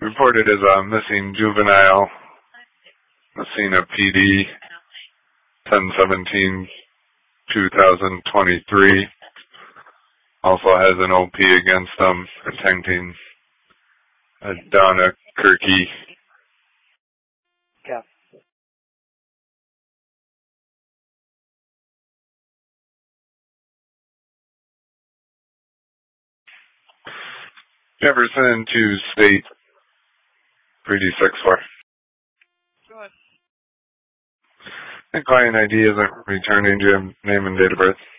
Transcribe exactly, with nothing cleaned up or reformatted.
Reported as a missing juvenile. Messina P D, ten seventeen twenty twenty-three. Also has an O P against them, attempting uh, Donna Kirky. Yeah. Jefferson to state three D six four. Go ahead. And client I D isn't returning. Do you have name and date of birth?